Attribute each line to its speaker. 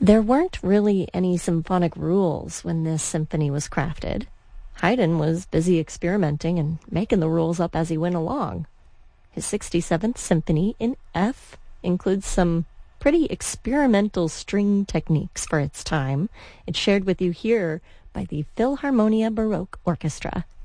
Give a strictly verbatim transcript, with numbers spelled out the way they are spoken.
Speaker 1: There weren't really any symphonic rules when this symphony was crafted. Haydn was busy experimenting and making the rules up as he went along. His sixty-seventh Symphony in F includes some pretty experimental string techniques for its time. It's shared with you here by the Philharmonia Baroque Orchestra.